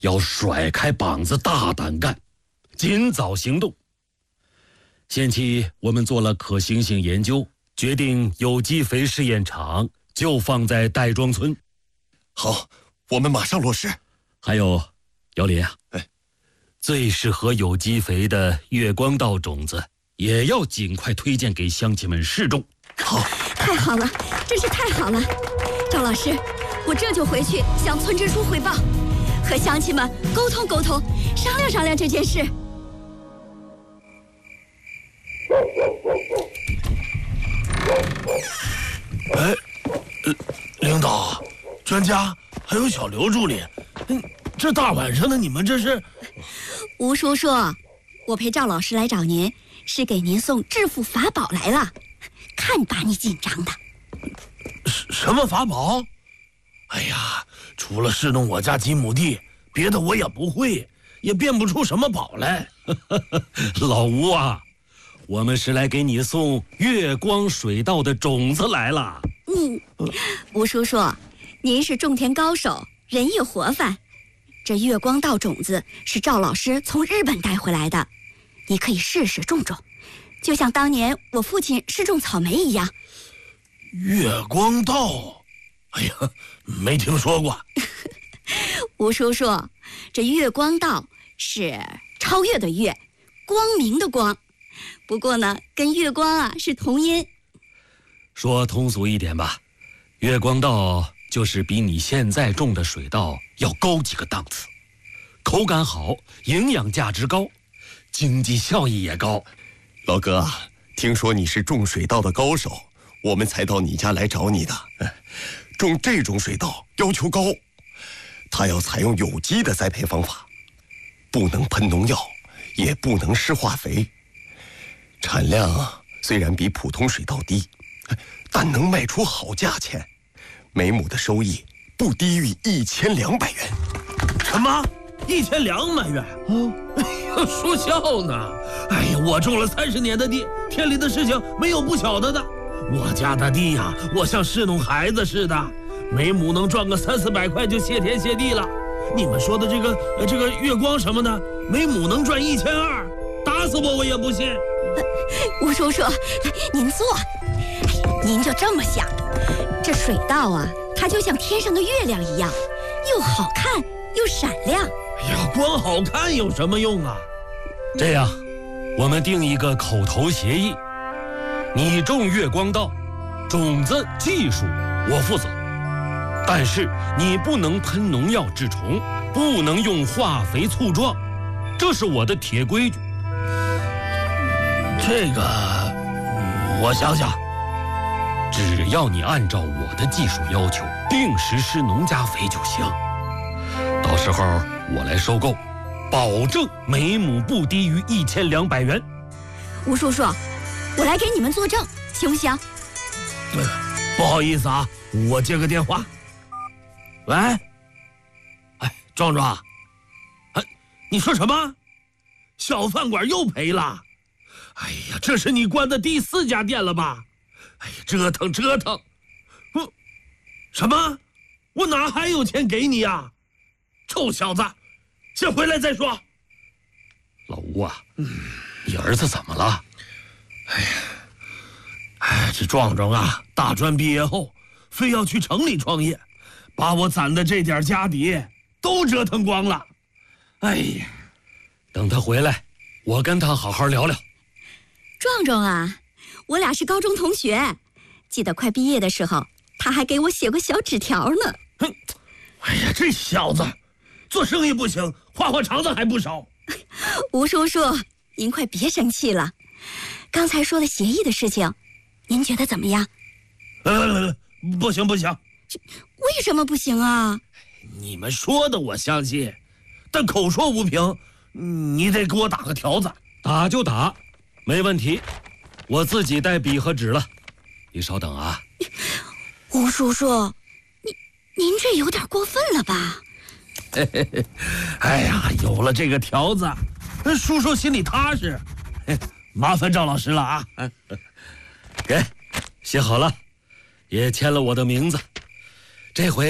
要甩开膀子大胆干，尽早行动。现期我们做了可行性研究，决定有机肥试验场就放在戴庄村。 好，我们马上落实。 还有，姚林啊，最适合有机肥的月光稻种子也要尽快推荐给乡亲们试种。 好， 太好了，真是太好了！赵老师，我这就回去向村支书汇报，和乡亲们沟通沟通，商量商量这件事。 领导、专家还有小刘助理，这大晚上的你们这是？ 吴叔叔，我陪赵老师来找您，是给您送致富法宝来了，看把你紧张的。 什么法宝？哎呀，除了侍弄我家几亩地，别的我也不会，也变不出什么宝来。 老吴啊，我们是来给你送月光水稻的种子来了。 吴叔叔，您是种田高手，人也活泛。这月光稻种子是赵老师从日本带回来的，你可以试试种种，就像当年我父亲试种草莓一样。 月光稻，哎呀，没听说过。 吴叔叔，这月光稻是超越的越，光明的光，不过呢，跟月光啊是同音。 说通俗一点吧，月光稻就是比你现在种的水稻要高几个档次，口感好，营养价值高，经济效益也高。 老哥啊，听说你是种水稻的高手，我们才到你家来找你的。种这种水稻要求高，它要采用有机的栽培方法，不能喷农药，也不能施化肥。产量虽然比普通水稻低，但能卖出好价钱，每亩的收益不低于1200元。 什么？1200元？哎呀，说笑呢！哎呀，我种了30年的地，田里的事情没有不晓得的。我家的地呀，我像侍弄孩子似的，每亩能赚个300-400块就谢天谢地了。你们说的这个月光什么的，每亩能赚1200，打死我也不信。 吴叔叔，您坐。您就这么想，这水稻啊，它就像天上的月亮一样，又好看又闪亮。 哎呀，光好看有什么用啊？ 这样，我们定一个口头协议，你种月光稻，种子技术我负责，但是你不能喷农药治虫，不能用化肥促壮，这是我的铁规矩。 这个，我想想。 只要你按照我的技术要求定时施农家肥就行，到时候我来收购，保证每亩不低于1200元。 吴叔叔，我来给你们作证，行不行？ 不好意思啊，我接个电话。喂，哎，壮壮，哎，你说什么？小饭馆又赔了？哎呀，这是你关的第4家店了吧？哎呀，折腾！什么？我哪还有钱给你呀？臭小子，先回来再说。 老吴啊，你儿子怎么了？ 这壮壮啊，大专毕业后非要去城里创业，把我攒的这点家底都折腾光了。哎呀， 等他回来，我跟他好好聊聊。 壮壮啊，我俩是高中同学，记得快毕业的时候，他还给我写过小纸条呢。 哼，哎呀，这小子，做生意不行，花花肠子还不少。 吴叔叔，您快别生气了，刚才说的协议的事情，您觉得怎么样？ 不行， 为什么不行啊？ 你们说的我相信，但口说无凭，你得给我打个条子。 打就打，没问题，我自己带笔和纸了。你稍等啊。 吴叔叔，您这有点过分了吧？ 哎呀，有了这个条子，叔叔心里踏实。麻烦赵老师了啊。 给，写好了，也签了我的名字。这回